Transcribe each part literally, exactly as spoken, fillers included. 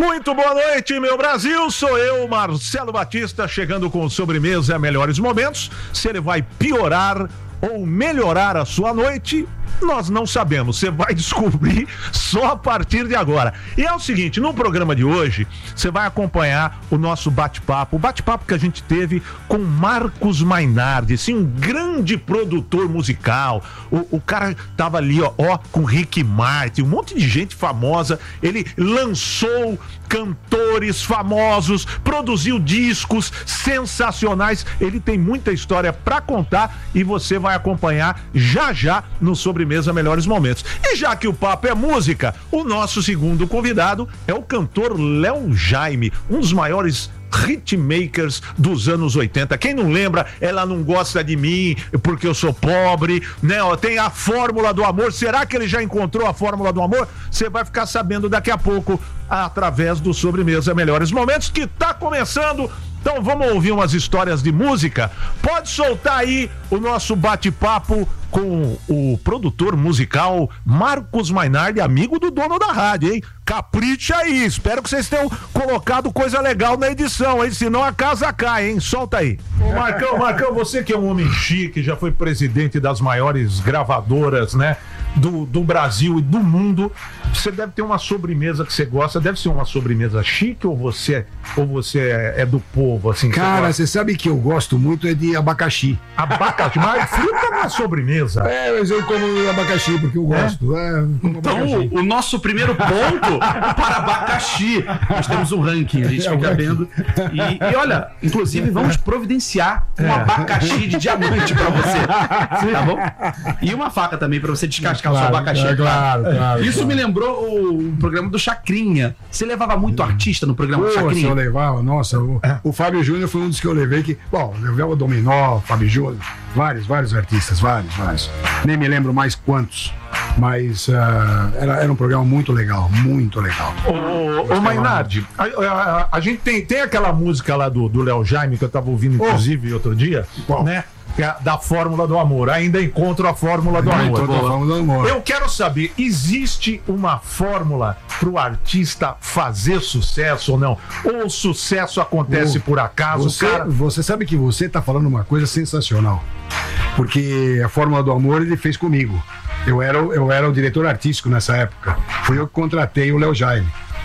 Muito boa noite, meu Brasil. Sou eu, Marcelo Batista, chegando com Sobremesa Melhores Momentos. Se ele vai piorar ou melhorar a sua noite, nós não sabemos. Você vai descobrir só a partir de agora. E é o seguinte, no programa de hoje, você vai acompanhar o nosso bate-papo, o bate-papo que a gente teve com Marcos Mainardi, sim, um grande produtor musical. O, o cara tava ali, ó, ó, com Rick Martin, um monte de gente famosa. Ele lançou cantores famosos, produziu discos sensacionais. Ele tem muita história pra contar e você vai acompanhar já já no Sobremesa Melhores Momentos. E já que o papo é música, o nosso segundo convidado é o cantor Léo Jaime, um dos maiores hitmakers dos anos oitenta. Quem não lembra, Ela Não Gosta de Mim Porque Eu Sou Pobre, né? Ó, tem a Fórmula do Amor. Será que ele já encontrou a Fórmula do Amor? Você vai ficar sabendo daqui a pouco através do Sobremesa Melhores Momentos, que tá começando. Então vamos ouvir umas histórias de música. Pode soltar aí o nosso bate-papo com o produtor musical Marcos Mainardi, amigo do dono da rádio, hein? Capricha aí, espero que vocês tenham colocado coisa legal na edição, hein? Senão a casa cai, hein? Solta aí. Ô Marcão, Marcão, você que é um homem chique, já foi presidente das maiores gravadoras, né? Do, do Brasil e do mundo, você deve ter uma sobremesa que você gosta. Deve ser uma sobremesa chique ou você, ou você é, é do povo, assim? Cara, você sabe que eu gosto muito é de abacaxi. Abacaxi? Mas fruta não é sobremesa. É, mas eu como abacaxi porque eu gosto. É? É, então, abacaxi. O nosso primeiro ponto para abacaxi. Nós temos um ranking, a gente É, fica vendo. E, e olha, inclusive, vamos providenciar um abacaxi de diamante para você. Tá bom? E uma faca também para você descascar o seu abacaxi. É, claro, claro, Isso claro. me lembrou o, o programa do Chacrinha. Você levava muito artista no programa do Pô, se eu Chacrinha? levava, nossa, o, o Fábio Júnior foi um dos que eu levei que, bom, eu levava o Dominó, Fábio Júnior, vários, vários artistas, vários, vários. Nem me lembro mais quantos, mas uh, era, era um programa muito legal, muito legal. Ô, ô Mainardi, a, a, a gente tem, tem aquela música lá do, do Léo Jaime que eu tava ouvindo, inclusive, oh. outro dia, Qual? né? Que é da Fórmula do Amor. Ainda encontro a Fórmula do Amor. Encontro a Fórmula do Amor. Eu quero saber, existe uma fórmula pro artista fazer sucesso ou não? Ou o sucesso acontece Ô, por acaso? Você, cara... você sabe que você tá falando uma coisa sensacional, porque a Fórmula do Amor ele fez comigo. Eu era, eu era o diretor artístico nessa época. Fui eu que contratei o Léo Jaime.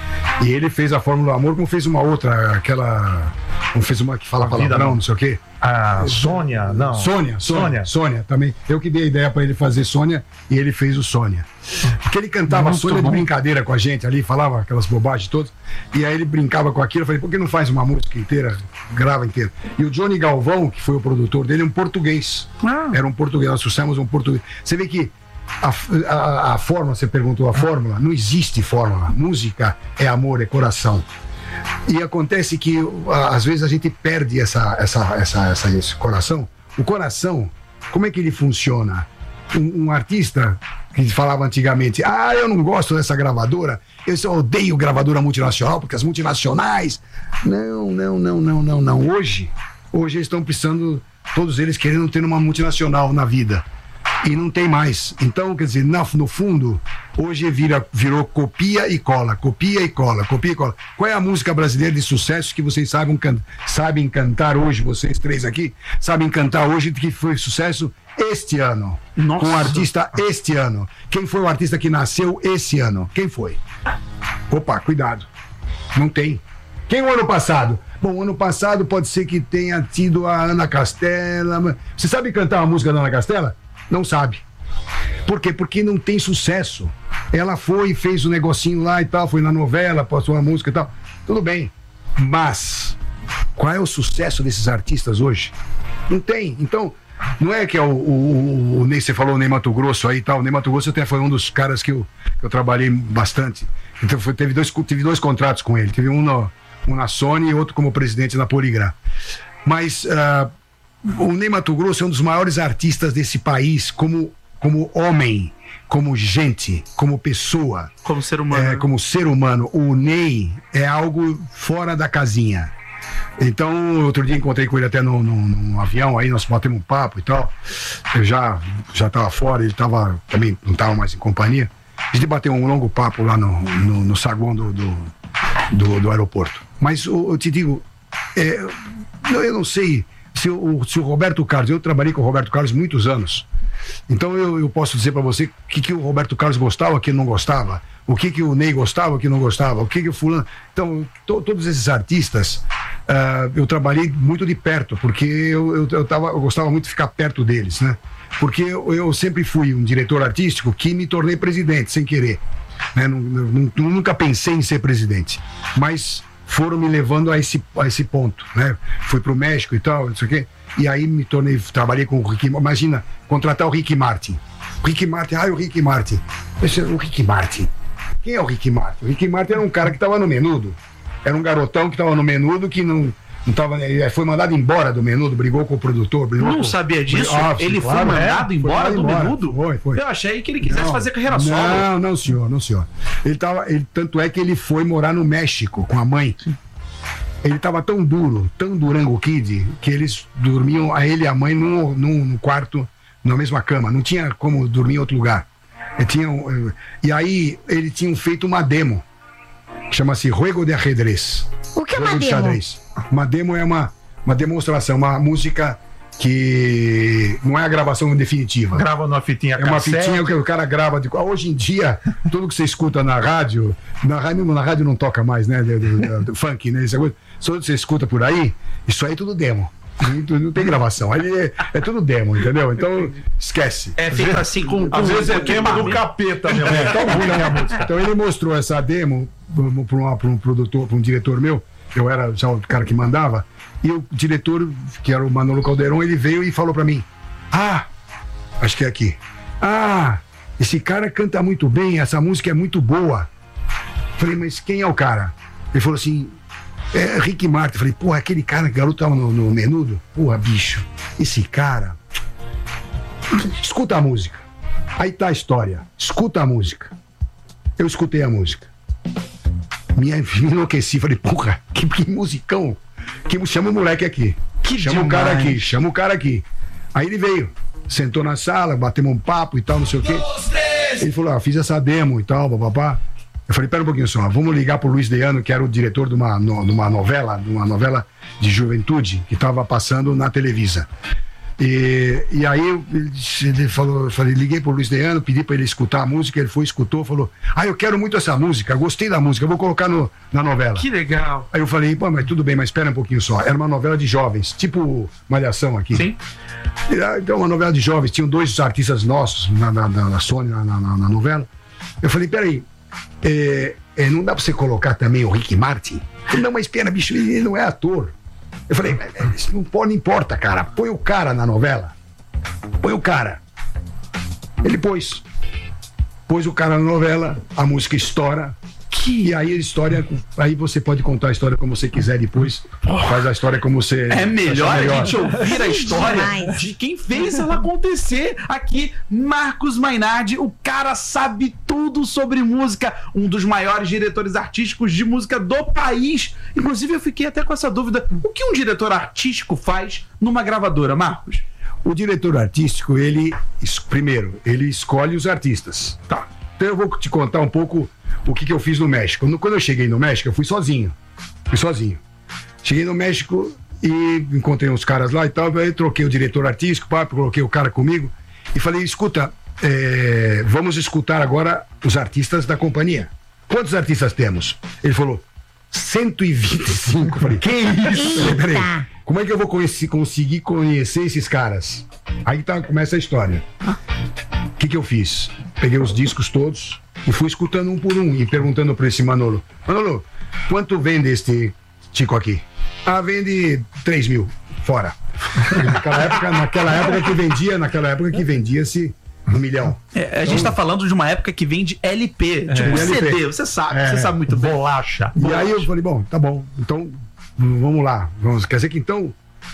E ele fez a Fórmula do Amor, como fez uma outra, aquela... Como fez uma que fala palavrão, não sei o quê. A Sônia, não. Sônia, Sônia, Sônia. Sônia também. Eu que dei a ideia pra ele fazer Sônia e ele fez o Sônia. Porque ele cantava Muito Sônia bom. de brincadeira com a gente ali, falava aquelas bobagens todas. E aí ele brincava com aquilo. Eu falei, por que não faz uma música inteira, grava inteira? E o Johnny Galvão, que foi o produtor dele, é um português. Ah. Era um português, nós trouxemos um português. Você vê que a, a, a fórmula, você perguntou a fórmula, não existe fórmula. Música é amor, é coração. E acontece que às vezes a gente perde essa, essa, essa, essa, esse coração. O coração, como é que ele funciona? Um, um artista que falava antigamente, ah, eu não gosto dessa gravadora, eu só odeio gravadora multinacional, porque as multinacionais... Não, não, não, não, não, não. Hoje, hoje eles estão precisando, todos eles querendo ter uma multinacional na vida. E não tem mais. Então, quer dizer, no, no fundo, hoje vira, virou copia e cola, copia e cola, copia e cola. Qual é a música brasileira de sucesso que vocês sabem, can, sabem cantar hoje, vocês três aqui, sabem cantar hoje, que foi sucesso este ano? Nossa. Com um artista este ano. Quem foi o artista que nasceu esse ano? Quem foi? Opa, cuidado. Não tem. Quem o ano passado? Bom, ano passado pode ser que tenha tido a Ana Castela. Você sabe cantar a música da Ana Castela? Não sabe. Por quê? Porque não tem sucesso. Ela foi e fez um negocinho lá e tal, foi na novela, passou a música e tal. Tudo bem. Mas qual é o sucesso desses artistas hoje? Não tem. Então, não é que é o, o, o, o você falou o Ney Matogrosso aí e tal. O Ney Matogrosso até foi um dos caras que eu, que eu trabalhei bastante. Então foi, teve, dois, teve dois contratos com ele. Teve um, no, um na Sony e outro como presidente na Poligram. Mas uh, o Ney Matogrosso é um dos maiores artistas desse país como, como homem, como gente, como pessoa. Como ser humano. É, como ser humano. O Ney é algo fora da casinha. Então, outro dia encontrei com ele até no, no, no avião, aí nós batemos um papo e tal. Eu já já estava fora, ele tava, também não estava mais em companhia. A gente bateu um longo papo lá no, no, no saguão do, do, do, do aeroporto. Mas eu, eu te digo, é, eu não sei se o, se o Roberto Carlos, eu trabalhei com o Roberto Carlos muitos anos, então eu, eu posso dizer para você o que, que o Roberto Carlos gostava, o que ele não gostava, o que, que o Ney gostava, o que não gostava, o que, que o fulano... Então, to, todos esses artistas, uh, eu trabalhei muito de perto, porque eu, eu, eu, tava, eu gostava muito de ficar perto deles, né? Porque eu, eu sempre fui um diretor artístico que me tornei presidente, sem querer. Né? Nunca pensei em ser presidente, mas foram me levando a esse, a esse ponto, né? Fui pro México e tal, não sei o quê, e aí me tornei, trabalhei com o Ricky, imagina, contratar o Ricky Martin. O Ricky Martin, ah, o Ricky Martin. Esse, o Ricky Martin. Quem é o Ricky Martin? O Ricky Martin era um cara que estava no Menudo. Era um garotão que estava no Menudo, que não, não tava, foi mandado embora do Menudo, brigou com o produtor. Brigou não com... sabia disso? Ah, ele claro, foi mandado é, embora foi do embora. Menudo? Foi, foi. Eu achei que ele quisesse não, fazer carreira solo. Não, não, senhor, não, senhor. Ele tava, ele, tanto é que ele foi morar no México com a mãe. Ele estava tão duro, tão Durango Kid, que eles dormiam, a ele e a mãe, num, num, num quarto, na mesma cama. Não tinha como dormir em outro lugar. Ele tinha, e aí, eles tinham feito uma demo, que chama-se Juego de Ajedrez. O que é uma Jogo de demo? xadrez. Uma demo é uma, uma demonstração, uma música que não é a gravação definitiva. Grava numa fitinha É uma cassete. fitinha que o cara grava. De... Hoje em dia, tudo que você escuta na rádio, na rádio, na rádio não toca mais, né? Do, do, do funk, né? Essa coisa. Só que você escuta por aí, isso aí é tudo demo. Não, não tem gravação. Aí é, é tudo demo, entendeu? Então, esquece. É feito assim com... Às com- vezes é com tema do equipamento. capeta, meu É, irmão. tão ruim a minha música. Então ele mostrou essa demo para um produtor, para um diretor meu. Eu era já o cara que mandava. E o diretor, que era o Manolo Calderon, ele veio e falou para mim: Ah, acho que é aqui. Ah, esse cara canta muito bem, essa música é muito boa. Falei, mas quem é o cara? Ele falou assim: É Ricky Martin. Falei, porra, aquele cara, que garoto tava no, no Menudo? Porra, bicho, esse cara. Escuta a música. Aí tá a história. Escuta a música. Eu escutei a música. Me, me enlouqueci. Falei, porra, que, que musicão. Que, chama o moleque aqui. Que chama o cara demais. aqui, chama o cara aqui. Aí ele veio, sentou na sala, batemos um papo e tal, não sei o quê. Ele falou, ah, fiz essa demo e tal, papapá. Eu falei, pera um pouquinho só, vamos ligar pro Luiz Deano, que era o diretor de uma, no, de uma novela, de uma novela de juventude, que estava passando na Televisa. E, e aí eu- ele falou, eu falei, liguei pro Luiz Deano, pedi para ele escutar a música, ele foi, escutou, falou, ah, eu quero muito essa música, gostei da música, eu vou colocar no, na novela. Que legal. Aí eu falei, pô, mas tudo bem, mas espera um pouquinho só. Era uma novela de jovens, tipo Malhação aqui. Sim. E, ah, Então, uma novela de jovens, tinham dois artistas nossos na, na, na, na Sony, na, na, na novela. Eu falei, peraí, é, é, não dá pra você colocar também o Ricky Martin? Ele falou, não, mas pena, bicho, ele não é ator. Eu falei, mas, mas isso não, pode, não importa, cara, põe o cara na novela. Põe o cara. Ele pôs. Pôs o cara na novela, a música estoura. E aí a história, aí você pode contar a história como você quiser depois. Faz a história como você. É melhor achar a gente ouvir a história Demais. de quem fez ela acontecer. Aqui, Marcos Mainardi, o cara sabe tudo sobre música, um dos maiores diretores artísticos de música do país. Inclusive, eu fiquei até com essa dúvida: o que um diretor artístico faz numa gravadora, Marcos? O diretor artístico, ele, es- primeiro, ele escolhe os artistas. Tá. Então eu vou te contar um pouco o que, que eu fiz no México. No- Quando eu cheguei no México, eu fui sozinho. Fui sozinho. Cheguei no México e encontrei uns caras lá e tal. Aí troquei o diretor artístico, pá, coloquei o cara comigo e falei, escuta, é, vamos escutar agora os artistas da companhia. Quantos artistas temos? Ele falou, cento e vinte e cinco. Falei, que isso? Falei, peraí, Eita. como é que eu vou conheci- conseguir conhecer esses caras? Aí tá, começa a história. O que que eu fiz? Peguei os discos todos e fui escutando um por um e perguntando para esse Manolo, Manolo, quanto vende este Tico aqui? Ah, vende três mil, fora. Naquela época, naquela época que vendia, naquela época que vendia-se um milhão. É, a gente tá falando de uma época que vende L P, tipo L P. C D, você sabe, É, você sabe muito bem. Bolacha. E aí eu falei, bom, tá bom, então vamos lá. Vamos, quer dizer que então,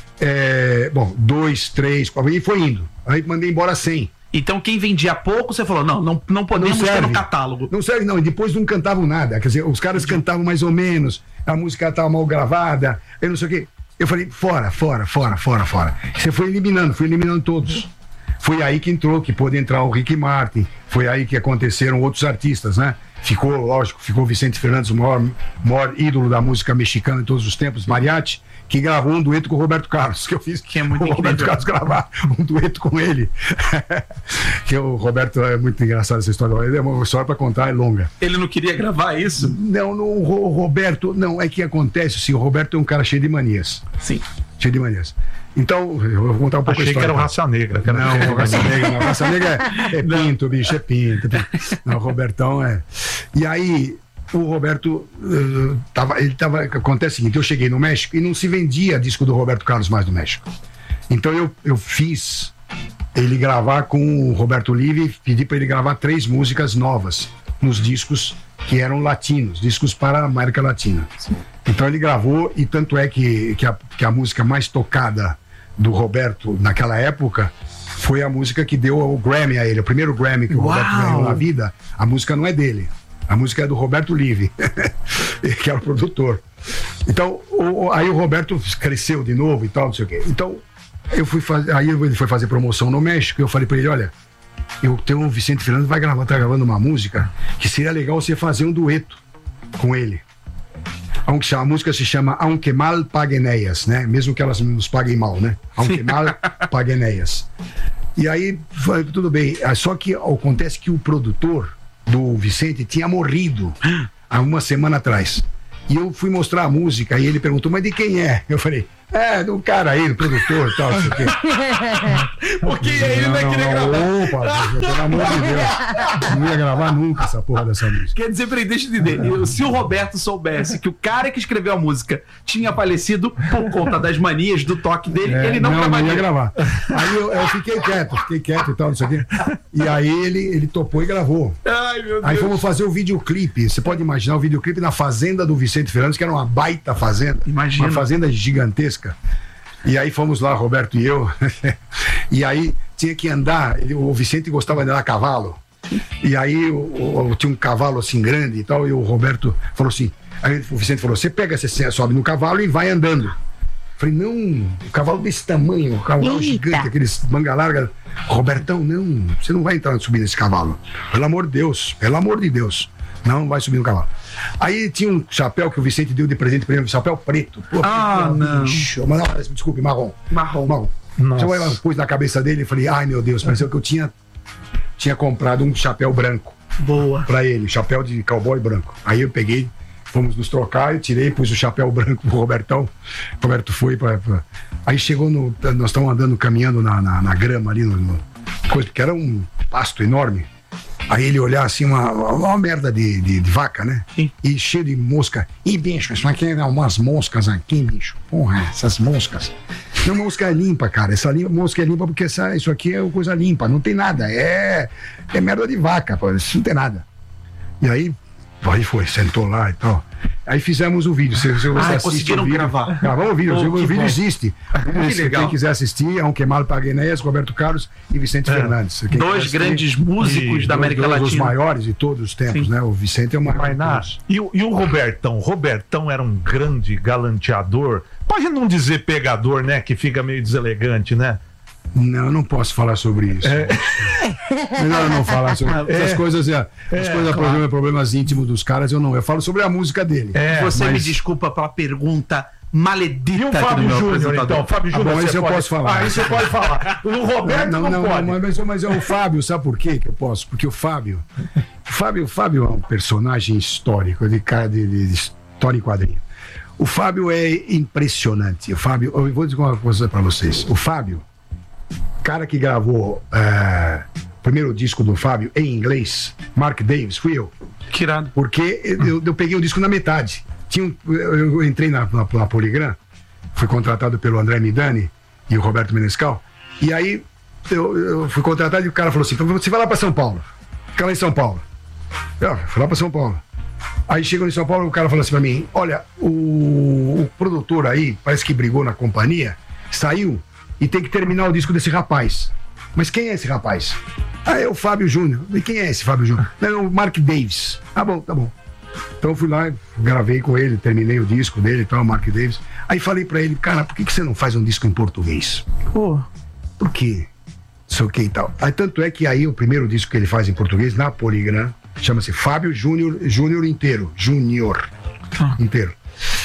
é, bom, dois, três, quatro, e foi indo. Aí mandei embora cem. Então quem vendia pouco, você falou, não, não, não podemos Não ter serve. no catálogo. Não serve, não. E depois não cantavam nada. Quer dizer, os caras cantavam mais ou menos, a música estava mal gravada, eu não sei o quê. Eu falei, fora, fora, fora, fora, fora. Você foi eliminando, fui eliminando todos. foi aí que entrou, que pôde entrar o Ricky Martin, foi aí que aconteceram outros artistas, né? Ficou, lógico, ficou Vicente Fernandes, o maior, maior ídolo da música mexicana de todos os tempos, mariachi, que gravou um dueto com o Roberto Carlos, que eu fiz que é muito o Roberto incrível. Carlos gravar um dueto com ele. Que o Roberto, é muito engraçado essa história, é uma história para contar, é longa. Ele não queria gravar isso? Não, no, o Roberto, não, é que acontece assim, o Roberto é um cara cheio de manias. Sim. Cheio de manias. Então, eu vou contar um pouco a Achei que história. era o Raça Negra. Que era Não, o Raça Negra não. O Raça Negra é, é pinto, bicho, é pinto. Não, o Robertão é... E aí, o Roberto, uh, tava, ele tava... Acontece o seguinte, eu cheguei no México e não se vendia disco do Roberto Carlos mais no México. Então, eu, eu fiz ele gravar com o Roberto Live, pedi para ele gravar três músicas novas nos discos que eram latinos, discos para a América Latina. Sim. Então, ele gravou e tanto é que, que, a, que a música mais tocada do Roberto naquela época foi a música que deu o Grammy a ele, o primeiro Grammy que o Uau. Roberto ganhou na vida. A música não é dele, a música é do Roberto Live, que era o produtor. Então, o, aí o Roberto cresceu de novo e tal, não sei o quê. Então, eu fui fazer, aí ele foi fazer promoção no México e eu falei pra ele, olha, eu tenho o Vicente Fernandes vai gravar, tá gravando uma música que seria legal você fazer um dueto com ele. A música se chama Aunque Mal Paguen Ellas, né? Mesmo que elas nos paguem mal, né? Aunque Mal Paguen Ellas. E aí, foi, tudo bem. Só que acontece que o produtor do Vicente tinha morrido há uma semana atrás. E eu fui mostrar a música e ele perguntou, mas de quem é? Eu falei, é, do cara aí, do produtor e tal, não sei o quê. Porque ele não, não queria gravar. Opa, pelo amor de Deus. Não ia gravar nunca essa porra dessa música. Quer dizer, peraí, deixa eu entender. Eu, se o Roberto soubesse que o cara que escreveu a música tinha falecido por conta das manias do toque dele, É, ele não, não, gravaria. não ia gravar. Aí eu, eu fiquei quieto, fiquei quieto e tal, não sei o quê. E aí ele, ele topou e gravou. Ai, meu Deus. Aí fomos fazer o videoclipe. Você pode imaginar o videoclipe na fazenda do Vicente Fernandes, que era uma baita fazenda. Imagina. Uma fazenda gigantesca. E aí fomos lá, Roberto e eu. E aí tinha que andar. Ele, o Vicente gostava de andar a cavalo. E aí o, o, tinha um cavalo assim grande e tal. E o Roberto falou assim. Aí o Vicente falou: você pega, você sobe no cavalo e vai andando. Eu falei: não, o cavalo desse tamanho, um cavalo Eita. gigante, aqueles manga larga. Robertão, não, você não vai entrar subir nesse cavalo. Pelo amor de Deus, pelo amor de Deus. Não vai subir no cavalo. Aí tinha um chapéu que o Vicente deu de presente pra ele, um chapéu preto. Pô, Ah, que não. bicho. Mas, não, desculpe, marrom. Marrom. Marrom. Nossa. Então eu pus na cabeça dele e falei, ai meu Deus, pareceu que eu tinha, tinha comprado um chapéu branco Boa. pra ele, chapéu de cowboy branco. Aí eu peguei, fomos nos trocar, eu tirei, pus o chapéu branco pro Robertão. O Roberto foi pra, pra... Aí chegou no. Nós estávamos andando, caminhando na, na, na grama ali, no, no, coisa, que era um pasto enorme. Aí ele olhar assim, uma, uma merda de, de, de vaca, né? Sim. E cheio de mosca. Ih, bicho, isso aqui é umas moscas aqui, bicho. Porra, essas moscas. Não, mosca é limpa, cara. Essa limpa, mosca é limpa porque essa, isso aqui é coisa limpa. Não tem nada. É, é merda de vaca, pô. Isso não tem nada. E aí, aí foi, sentou lá e tal. Aí fizemos o vídeo. Se, se você Ah, assiste conseguiram o vídeo, gravar. Gravamos o vídeo. Oh, o que vídeo bom. existe. Que legal. Quem quiser assistir, é um Queimado Pagueneias, Roberto Carlos e Vicente É. Fernandes. Quem quiser Dois assistir, grandes músicos E da América dois dos Latina. maiores de todos os tempos, Sim. né? O Vicente é o maior. Mas de na- todos. e, o- e o Robertão? Robertão era um grande galanteador. Pode não dizer pegador, né? Que fica meio deselegante, né? Não, eu não posso falar sobre isso. Melhor eu não falar sobre essas coisas. É, as coisas, claro. problemas, problemas íntimos dos caras, eu não. Eu falo sobre a música dele. É, Você me mas- desculpa pela pergunta maledita E o aqui do Fábio meu Júnior, apresentador. então? Fábio Ah, Júnior, bom, você esse eu pode- posso falar. Ah, isso você pode falar. O Roberto não, não, não, pode. não, mas, mas é o Fábio, sabe por quê que eu posso? Porque o Fábio. O Fábio, o Fábio é um personagem histórico, de, cara de, de história em quadrinho. O Fábio é impressionante. O Fábio, eu vou dizer uma coisa pra vocês. O Fábio, cara que gravou é, o primeiro disco do Fábio em inglês, Mark Davis, fui eu. Que irado. Porque eu, eu peguei o disco na metade. Tinha um, eu, eu entrei na, na, na Poligram, fui contratado pelo André Midani e o Roberto Menescal. E aí eu, eu fui contratado e o cara falou assim: você vai lá para São Paulo. Fica lá em São Paulo. Eu fui lá para São Paulo. Aí chegou em São Paulo, o cara falou assim pra mim: olha, o, o produtor aí parece que brigou na companhia, saiu e tem que terminar o disco desse rapaz. Mas quem é esse rapaz? Ah, é o Fábio Júnior. E quem é esse Fábio Júnior? Não, é o Mark Davis. Ah, bom, tá bom. Então eu fui lá, gravei com ele, terminei o disco dele e tal, Mark Davis. Aí falei pra ele: cara, por que, que você não faz um disco em português? Pô, Por quê? sei o que e tal. Aí, tanto é que aí o primeiro disco que ele faz em português, na Polygram, chama-se Fábio Júnior, Júnior inteiro. Júnior Ah. inteiro.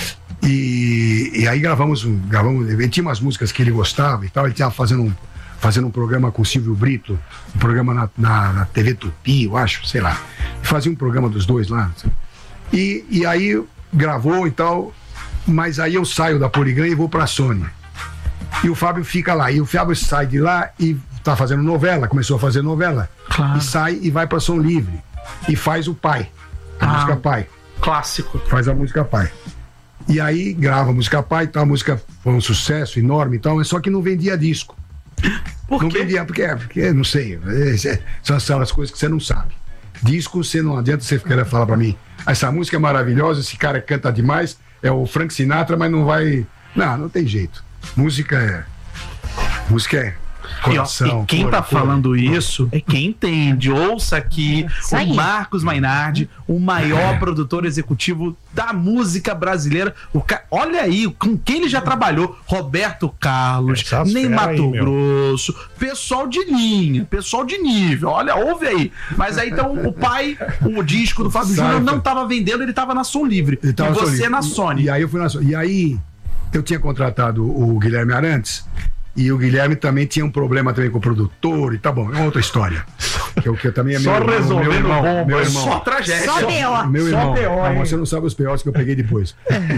E, e aí gravamos, um, gravamos, ele tinha umas músicas que ele gostava e tal, ele estava fazendo um, fazendo um programa com o Silvio Brito, um programa na, na, na T V Tupi, eu acho, sei lá. Fazia um programa dos dois lá. E, e aí gravou e tal, mas aí eu saio da Polygram e vou pra Sony. E o Fábio fica lá, e o Fábio sai de lá e tá fazendo novela, começou a fazer novela. Claro. E sai e vai pra Som Livre. E faz o Pai, a Ah. música Pai. Clássico. Faz a música Pai. E aí grava a música Pai e tal, a música foi um sucesso enorme e tal, mas só que não vendia disco. Por Não quê? vendia, porque, porque não sei, é, são aquelas coisas que você não sabe. Disco, você não adianta você querer falar pra mim, essa música é maravilhosa, esse cara canta demais, é o Frank Sinatra, mas não vai. Não, não tem jeito. Música é. Música é. E, ó, Coração, e quem cor, tá cor. falando isso é quem entende. Ouça aqui Isso o aí. Marcos Mainardi, o maior produtor executivo da música brasileira. O ca... Olha aí, com quem ele já trabalhou: Roberto Carlos, Essas Ney fera Mato aí, meu. Grosso, pessoal de linha, pessoal de nível. Olha, ouve aí. Mas aí então o pai, o disco do Fábio Sai, Júnior não pai. tava vendendo, ele tava na Som Livre. Ele tava e na você Sony. na E- Sony. E, aí eu fui na Sony. E aí eu tinha contratado o Guilherme Arantes. E o Guilherme também tinha um problema também com o produtor e tá bom, é uma outra história. Que, eu- que eu também é meu Só irmão, meu resolvendo irmão, bomba, meu irmão. Só tragédia. Só B O. Meu Só irmão. P O, Ah, hein? você não sabe os P Os que eu peguei depois.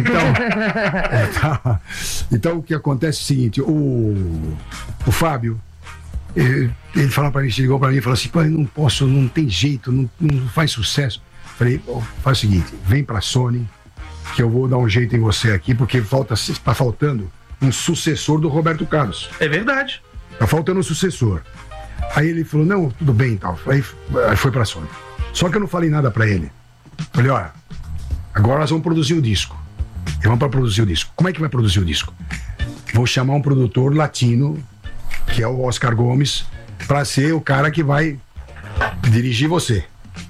Então, tá. Então o que acontece é o seguinte, o, o Fábio, ele, ele falou pra mim, chegou pra mim e falou assim, pô, eu não posso, não tem jeito, não, não faz sucesso. Falei, ó, faz o seguinte, vem pra Sony, que eu vou dar um jeito em você aqui, porque falta, tá faltando um sucessor do Roberto Carlos. É verdade. Tá faltando um sucessor. Aí ele falou, não, tudo bem e tal. Aí, aí foi pra Sony. Só que eu não falei nada pra ele. Falei, olha, agora nós vamos produzir o disco. E vamos pra produzir o disco. Como é que vai produzir o disco? Vou chamar um produtor latino, que é o Oscar Gomes, pra ser o cara que vai dirigir você.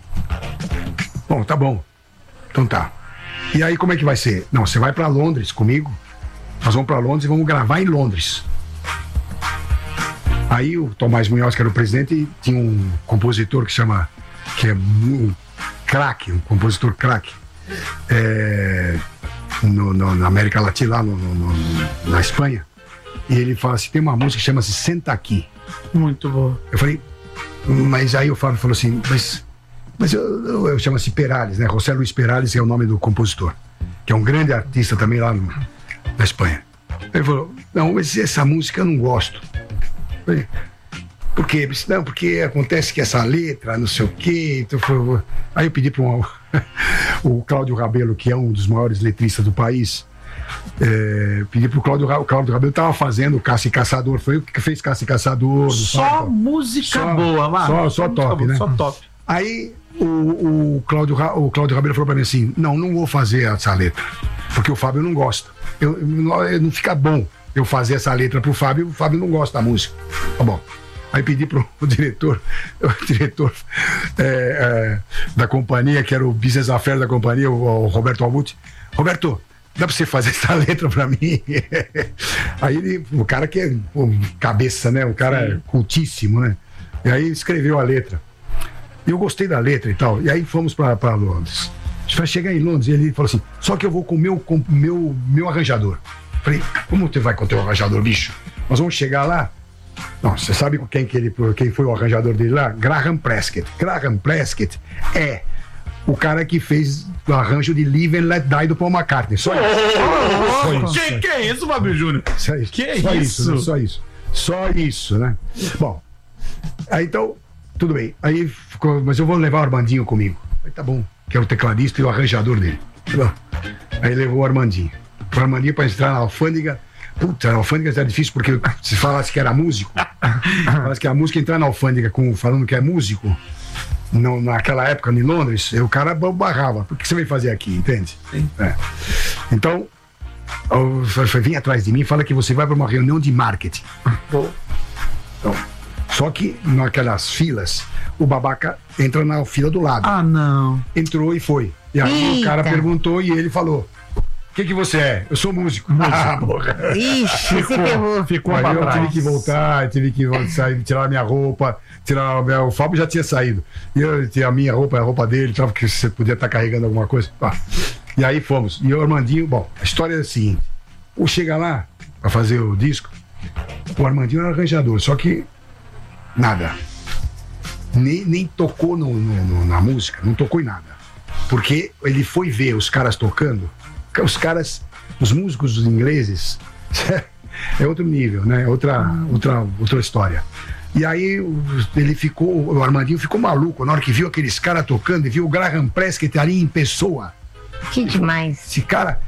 Bom, tá bom. Então tá. E aí como é que vai ser? Não, você vai pra Londres comigo. Nós vamos pra Londres e vamos gravar em Londres. Aí o Tomás Munhoz, que era o presidente, tinha um compositor que chama, que é um craque, um compositor craque, é, no, no- na América Latina, lá no, no- no- na Espanha. E ele fala assim, tem uma música que chama-se Senta Aqui. Muito boa. Eu falei, mas aí o Fábio falou assim, mas, mas eu, eu, eu chamo-se Perales, né? José Luiz Perales é o nome do compositor, que é um grande artista também lá no, na Espanha. Ele falou, não, mas essa música eu não gosto. Eu falei, por quê? Eu disse, não, porque acontece que essa letra, não sei o quê. Então foi, aí eu pedi para um, o Cláudio Rabelo, que é um dos maiores letristas do país, é, pedi pro Cláudio, Ra- o Cláudio Rabelo estava fazendo Caça e Caçador, foi o que fez Caça e Caçador. do Só Fábio. música Só- boa, Marcos. só- só música top, boa, né? Só top. Aí o, o, Cláudio, Ra- o Cláudio Rabelo falou pra mim assim, não, não vou fazer essa letra, porque o Fábio não gosta. Eu, eu- não, eu- não fica bom eu fazer essa letra pro Fábio, o Fábio não gosta da música. Tá bom. Aí pedi pro o diretor, o diretor é, é, da companhia, que era o business affair da companhia, o, o Roberto Albuti. Roberto, dá pra você fazer essa letra pra mim? Aí ele, o cara que é pô, cabeça, né? Um cara cultíssimo, né? E aí escreveu a letra. E eu gostei da letra e tal. E aí fomos pra, pra Londres. A gente vai chegar em Londres e ele falou assim: só que eu vou com o meu, com meu, meu arranjador. Falei, como você vai com o teu arranjador, bicho? Nós vamos chegar lá. Não, você sabe com quem, que ele, quem foi o arranjador dele lá? Graham Prescott. Graham Prescott é o cara que fez o arranjo de Live and Let Die do Paul McCartney. Só isso. Só isso. Que, que é isso, Fábio Júnior? Só isso. Que só isso? né? Só isso. Só isso, né? Bom, aí então, tudo bem. Aí ficou, mas eu vou levar o Armandinho comigo. Aí tá bom, que é o tecladista e o arranjador dele. Tá bom. Aí levou o Armandinho. O Armandinho pra entrar na alfândega. Puta, a alfândega era difícil porque se falasse que era músico, falasse que a música entrar na alfândega com, falando que é músico, não, naquela época em Londres, o cara barrava. O que você veio fazer aqui, entende? É. Então, o- foi vir atrás de mim e fala que você vai para uma reunião de marketing. Então, só que naquelas filas, o babaca entra na fila do lado. Ah, não. Entrou e foi. E aí o cara Eita. perguntou e ele falou. O que, que você é? Eu sou músico. Ah, porra. Ixi, se ferrou. Ficou Aí pra eu trás. tive que voltar, tive que sair, tirar a minha roupa, tirar o, o Fábio já tinha saído. E eu tinha a minha roupa, a roupa dele, tava que você podia estar carregando alguma coisa. Ah. E aí fomos. E o Armandinho, bom, a história é a seguinte: o chega lá para fazer o disco, o Armandinho era arranjador, só que nada. Nem, nem tocou no, no, no, na música, não tocou em nada. Porque ele foi ver os caras tocando, os caras, os músicos ingleses, é outro nível, né? Outra, outra, outra história. E aí ele ficou, o Armandinho ficou maluco na hora que viu aqueles caras tocando e viu o Graham Prescott ali em pessoa. Que demais. Esse cara.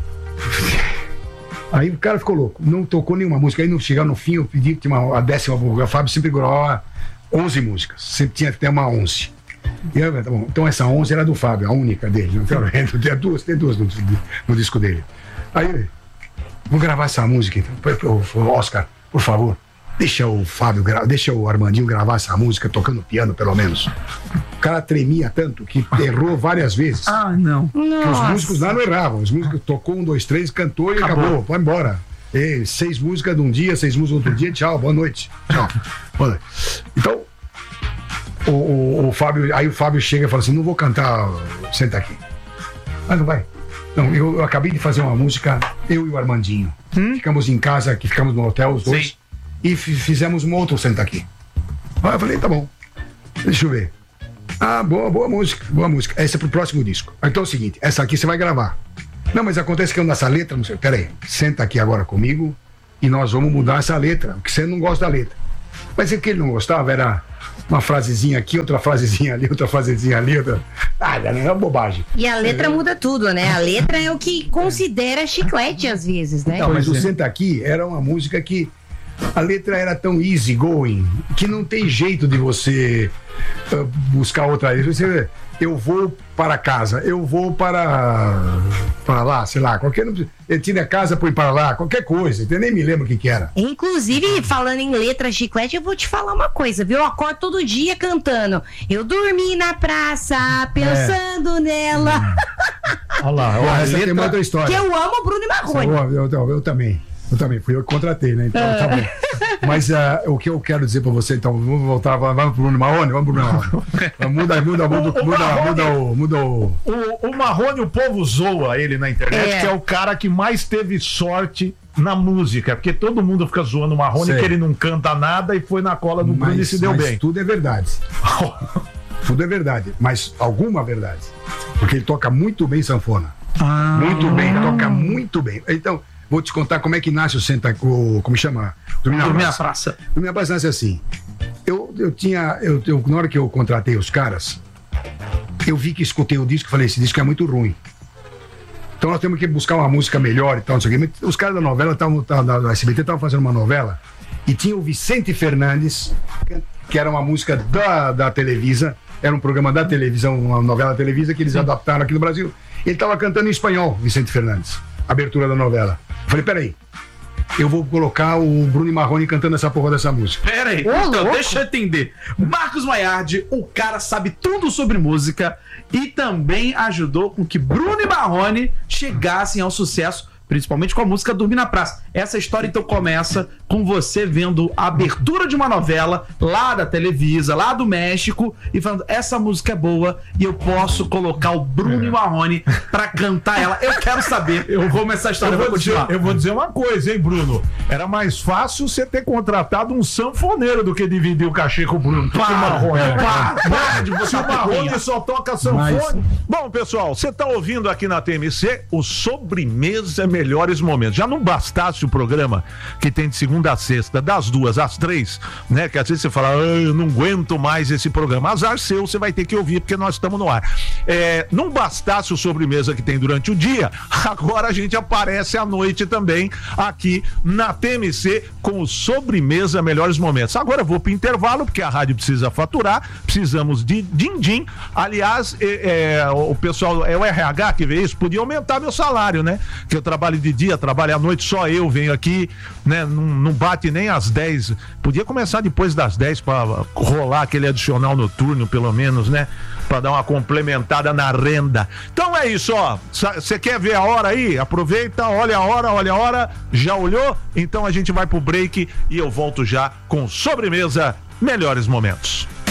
Aí o cara ficou louco, não tocou nenhuma música. Aí no chegar no fim, eu pedi que uma, a décima, o Fábio sempre gravava onze músicas, sempre tinha até uma onze. E eu, tá bom, então essa onze era do Fábio, a única dele. Não tem, tem duas, tem duas no, no disco dele. Aí, vou gravar essa música então. Oscar, por favor, deixa o Fábio, deixa o Armandinho gravar essa música tocando piano, pelo menos. O cara tremia tanto que errou várias vezes. Ah, não. Que os músicos lá não erravam. Os músicos tocou um, dois, três, cantou e acabou. acabou. Vai embora. E seis músicas de um dia, seis músicas outro dia, tchau, boa noite. Tchau. Boa noite. Então, o, o, o Fábio, aí o Fábio chega e fala assim: não vou cantar, senta aqui. Ah, não vai. Não, eu, eu acabei de fazer uma música, eu e o Armandinho. Hum? Ficamos em casa, que ficamos no hotel, os dois. Sim. E fizemos um outro senta aqui. Aí eu falei, tá bom. Deixa eu ver. Ah, boa, boa música, boa música. Essa é pro próximo disco. Então é o seguinte, essa aqui você vai gravar. Não, mas acontece que eu nessa letra, não sei. Pera aí, senta aqui agora comigo e nós vamos mudar essa letra, porque você não gosta da letra. Mas o que ele não gostava era uma frasezinha aqui, outra frasezinha ali, outra frasezinha ali, outra... Ah, não é uma bobagem. E a letra é. muda tudo, né? A letra é o que considera chiclete às vezes, né? Então, mas o Senta Aqui era uma música que a letra era tão easy going que não tem jeito de você uh, buscar outra letra. Você, eu vou para casa, eu vou para para lá, sei lá, qualquer, eu tinha casa, põe para lá, qualquer coisa, eu nem me lembro o que que era. Inclusive, falando em letra chiclete, eu vou te falar uma coisa, viu? Eu acordo todo dia cantando. Eu dormi na praça, pensando é. nela. Olha lá, olha, essa letra... tem uma outra história. Que eu amo Bruno e Marrone. Eu, eu, eu, eu também. Eu também, fui eu que contratei, né? Então, tá bom. Mas uh, o que eu quero dizer pra você, então, vamos voltar, vamos pro Bruno Marrone, vamos pro Bruno Marrone. Muda, muda, muda, muda, muda, Marrone, muda, o, muda o... o... O Marrone, o povo zoa ele na internet, é. que é o cara que mais teve sorte na música, porque todo mundo fica zoando o Marrone, Sei. que ele não canta nada e foi na cola do mas, Bruno e se deu mas bem. Tudo é verdade. Tudo é verdade, mas alguma verdade. Porque ele toca muito bem sanfona. Ah. Muito bem, toca muito bem. Então... Vou te contar como é que nasce o Senta... O, como chama? Dormir na Dormir praça. praça. Dormir na praça nasce assim. Eu, eu tinha... Eu, eu, na hora que eu contratei os caras, eu vi que escutei o disco e falei, esse disco é muito ruim. Então nós temos que buscar uma música melhor e tal, não sei o quê. Os caras da novela, tavam, tavam, da S B T, estavam fazendo uma novela e tinha o Vicente Fernandes, que era uma música da, da Televisa, era um programa da televisão, uma novela da Televisa que eles Sim. adaptaram aqui no Brasil. Ele estava cantando em espanhol, Vicente Fernandes. Abertura da novela. Falei, peraí, eu vou colocar o Bruno e Marrone cantando essa porra dessa música. Peraí, oh, então louco. Deixa eu entender. Marcos Maiardi, o cara sabe tudo sobre música e também ajudou com que Bruno e Marrone chegassem ao sucesso, principalmente com a música Dormir na Praça. Essa história então começa com você vendo a abertura de uma novela lá da Televisa, lá do México, e falando, essa música é boa e eu posso colocar o Bruno é. e Marrone pra cantar ela. Eu quero saber eu, como essa história vai continuar. Dizer, eu vou dizer uma coisa, hein, Bruno? Era mais fácil você ter contratado um sanfoneiro do que dividir o cachê com o Bruno. Pá, o Marrone. Pá, pá, de você o Marrone só toca sanfone. Mas... Bom, pessoal, você tá ouvindo aqui na T M C o Sobremesa Melhores Momentos. Já não bastasse o programa que tem de segunda a sexta, das duas às três, né? Que às vezes você fala, ah, eu não aguento mais esse programa. Azar seu, você vai ter que ouvir, porque nós estamos no ar. É, não bastasse o Sobremesa que tem durante o dia, agora a gente aparece à noite também aqui na T M C com o Sobremesa Melhores Momentos. Agora eu vou pro intervalo, porque a rádio precisa faturar, precisamos de din-din. Aliás, é, é, o pessoal, é o R H que vê isso, podia aumentar meu salário, né? Que eu trabalho trabalha de dia, trabalha à noite, só eu venho aqui, né? Não, não bate nem às dez. Podia começar depois das dez para rolar aquele adicional noturno, pelo menos, né? Para dar uma complementada na renda. Então é isso, ó. Você quer ver a hora aí? Aproveita, olha a hora, olha a hora. Já olhou? Então a gente vai pro break e eu volto já com Sobremesa Melhores Momentos.